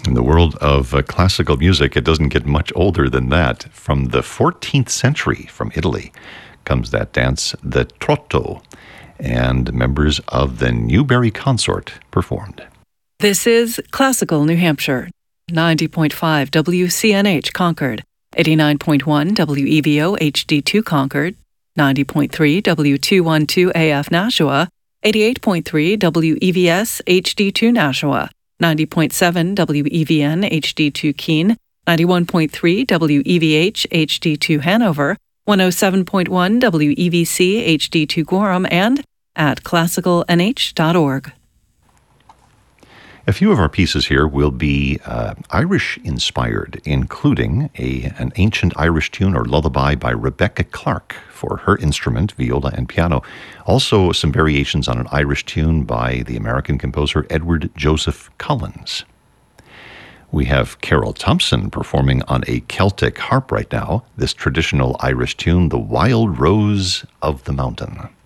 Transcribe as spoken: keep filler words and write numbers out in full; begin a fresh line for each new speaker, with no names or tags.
In the world of uh, classical music, it doesn't get much older than that. From the fourteenth century, from Italy, comes that dance, the trotto, and members of the Newberry Consort performed.
This is Classical New Hampshire, ninety point five W C N H Concord, eighty-nine point one W E V O H D two Concord, ninety point three W two twelve A F Nashua, eighty-eight point three W E V S H D two Nashua, ninety point seven W E V N H D two Keene, ninety-one point three W E V H H D two Hanover, one oh seven point one W E V C H D two Gorham, and at classical n h dot org.
A few of our pieces here will be uh, Irish-inspired, including a, an ancient Irish tune or lullaby by Rebecca Clark for her instrument, viola and piano. Also, some variations on an Irish tune by the American composer Edward Joseph Collins. We have Carol Thompson performing on a Celtic harp right now, this traditional Irish tune, The Wild Rose of the Mountain.